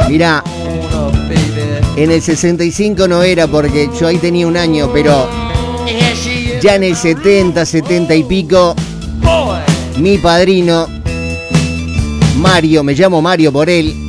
Mirá, en el 65 no era porque yo ahí tenía un año, pero ya en el 70, 70 y pico, mi padrino, Mario, me llamo Mario por él,